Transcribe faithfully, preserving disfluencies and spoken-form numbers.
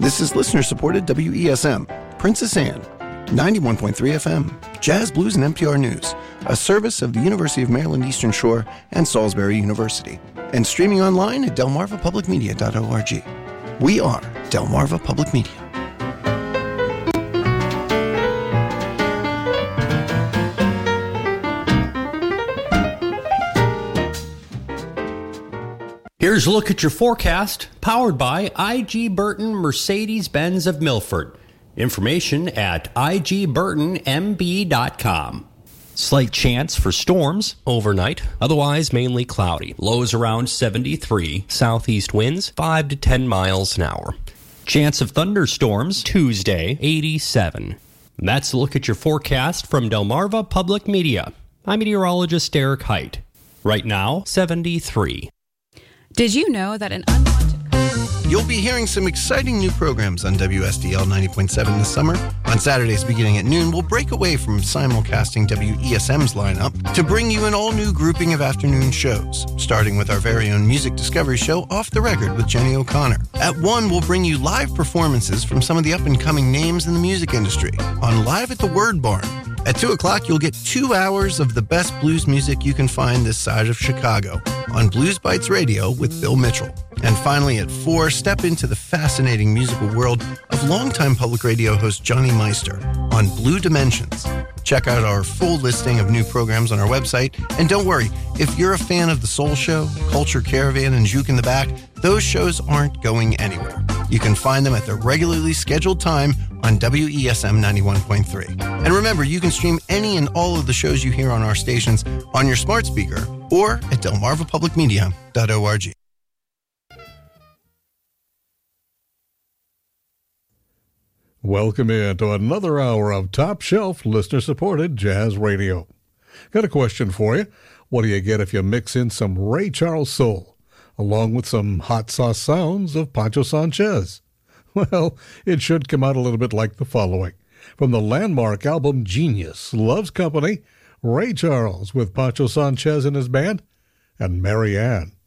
This is listener-supported W E S M, Princess Anne, ninety-one point three F M, Jazz, Blues, and N P R News, a service of the University of Maryland Eastern Shore and Salisbury University, and streaming online at delmarva public media dot org. We are Delmarva Public Media. Here's a look at your forecast, powered by I G. Burton Mercedes-Benz of Milford. Information at I G burton M B dot com. Slight chance for storms overnight, otherwise mainly cloudy. Lows around seventy-three, southeast winds five to ten miles an hour. Chance of thunderstorms Tuesday, eighty-seven. That's a look at your forecast from Delmarva Public Media. I'm meteorologist Derek Height. Right now, seventy-three. Did you know that an unwanted... You'll be hearing some exciting new programs on W S D L ninety point seven this summer. On Saturdays beginning at noon, we'll break away from simulcasting W E S M's lineup to bring you an all-new grouping of afternoon shows, starting with our very own Music Discovery show, Off the Record with Jenny O'Connor. At one, we'll bring you live performances from some of the up-and-coming names in the music industry on Live at the Word Barn. At two o'clock, you'll get two hours of the best blues music you can find this side of Chicago on Blues Bites Radio with Bill Mitchell. And finally, at four, step into the fascinating musical world of longtime public radio host Johnny Meister on Blue Dimensions. Check out our full listing of new programs on our website. And don't worry, if you're a fan of The Soul Show, Culture Caravan, and Juke in the Back, those shows aren't going anywhere. You can find them at their regularly scheduled time on W E S M ninety-one point three. And remember, you can stream any and all of the shows you hear on our stations on your smart speaker or at delmarva public media dot org. Welcome in to another hour of top shelf listener-supported jazz radio. Got a question for you. What do you get if you mix in some Ray Charles soul, along with some hot sauce sounds of Pancho Sanchez? Well, it should come out a little bit like the following. From the landmark album Genius, Love's Company, Ray Charles with Pancho Sanchez and his band, and Mary Ann.